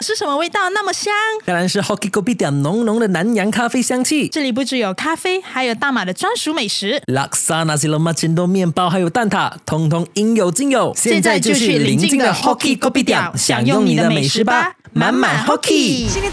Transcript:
是什么味道那么香？ 当然是 Hoki Kopi 点浓浓的南洋咖啡香气。 这里不只有咖啡，还有大马的专属美食。 Laksa Nasi Lemak Cendol 面包还有蛋挞，通通应有尽有。 现在就去邻近的 Hoki Kopi 点享用你的美食吧，满满 Hoki。